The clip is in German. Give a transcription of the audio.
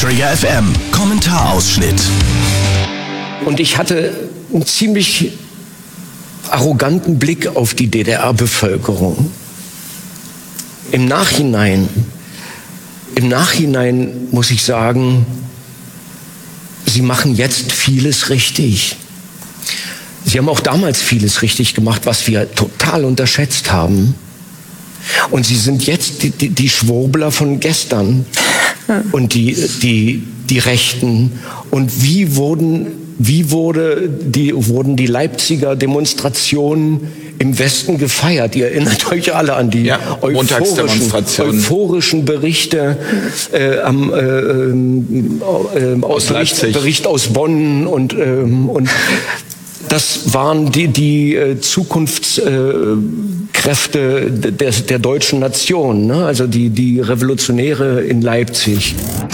Träger FM. Kommentarausschnitt. Und ich hatte einen ziemlich arroganten Blick auf die DDR-Bevölkerung. Im Nachhinein muss ich sagen, sie machen jetzt vieles richtig. Sie haben auch damals vieles richtig gemacht, was wir total unterschätzt haben. Und sie sind jetzt die Schwurbler von gestern und die Rechten. Und wie wurden die Leipziger Demonstrationen im Westen gefeiert? Ihr erinnert euch alle an die euphorischen Berichte aus Bericht aus Bonn und das waren die Zukunftskräfte der deutschen Nation, ne? Also die Revolutionäre in Leipzig.